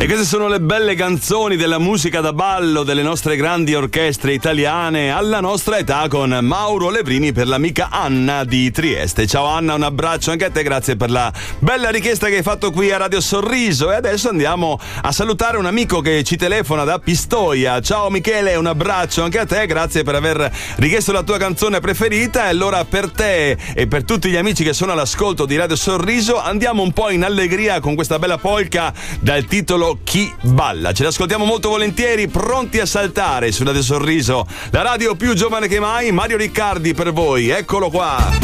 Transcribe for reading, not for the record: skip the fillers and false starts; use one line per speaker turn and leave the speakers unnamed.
E queste sono le belle canzoni della musica da ballo delle nostre grandi orchestre italiane alla nostra età, con Mauro Leprini per l'amica Anna di Trieste. Ciao Anna, un abbraccio anche a te, grazie per la bella richiesta che hai fatto qui a Radio Sorriso. E adesso andiamo a salutare un amico che ci telefona da Pistoia. Ciao Michele, un abbraccio anche a te, grazie per aver richiesto la tua canzone preferita. E allora per te e per tutti gli amici che sono all'ascolto di Radio Sorriso andiamo un po' in allegria con questa bella polka dal titolo Chi balla. Ce l'ascoltiamo molto volentieri, pronti a saltare su Radio Sorriso, la radio più giovane che mai. Mario Riccardi per voi, eccolo qua.